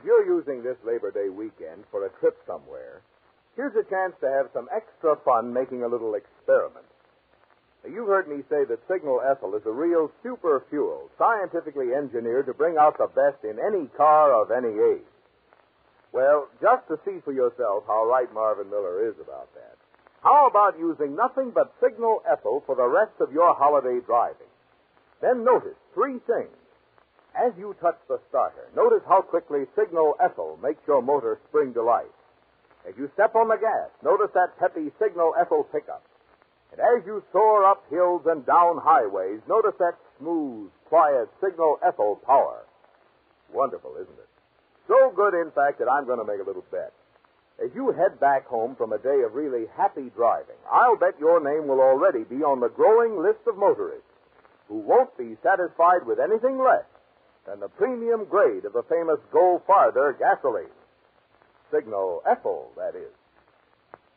if you're using this Labor Day weekend for a trip somewhere, here's a chance to have some extra fun making a little experiment. Now, you've heard me say that Signal Ethyl is a real super fuel, scientifically engineered to bring out the best in any car of any age. Well, just to see for yourself how right Marvin Miller is about that, how about using nothing but Signal Ethyl for the rest of your holiday driving? Then notice three things. As you touch the starter, notice how quickly Signal Ethyl makes your motor spring to life. As you step on the gas, notice that peppy Signal Ethyl pickup. And as you soar up hills and down highways, notice that smooth, quiet Signal Ethyl power. Wonderful, isn't it? So good, in fact, that I'm going to make a little bet. As you head back home from a day of really happy driving, I'll bet your name will already be on the growing list of motorists who won't be satisfied with anything less than the premium grade of the famous Go Farther gasoline. Signal Ethyl, that is.